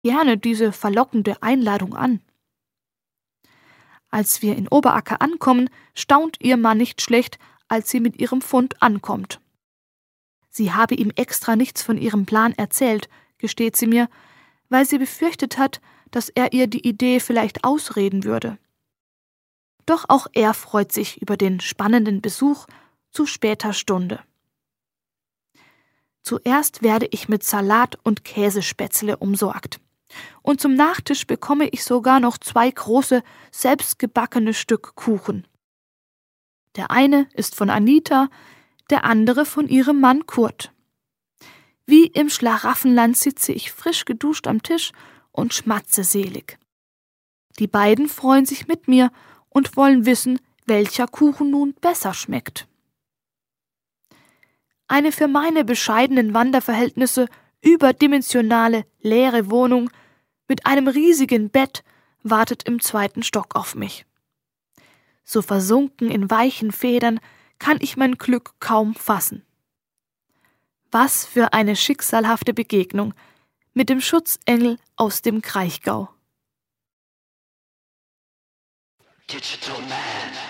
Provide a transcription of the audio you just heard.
gerne diese verlockende Einladung an. Als wir in Oberacker ankommen, staunt ihr Mann nicht schlecht, als sie mit ihrem Fund ankommt. Sie habe ihm extra nichts von ihrem Plan erzählt, gesteht sie mir, weil sie befürchtet hat, dass er ihr die Idee vielleicht ausreden würde. Doch auch er freut sich über den spannenden Besuch zu später Stunde. Zuerst werde ich mit Salat und Käsespätzle umsorgt. Und zum Nachtisch bekomme ich sogar noch 2 große, selbstgebackene Stück Kuchen. Der eine ist von Anita, der andere von ihrem Mann Kurt. Wie im Schlaraffenland sitze ich frisch geduscht am Tisch und schmatze selig. Die beiden freuen sich mit mir und wollen wissen, welcher Kuchen nun besser schmeckt. Eine für meine bescheidenen Wanderverhältnisse überdimensionale, leere Wohnung mit einem riesigen Bett wartet im 2. Stock auf mich. So versunken in weichen Federn kann ich mein Glück kaum fassen. Was für eine schicksalhafte Begegnung mit dem Schutzengel aus dem Kraichgau. Digital Man.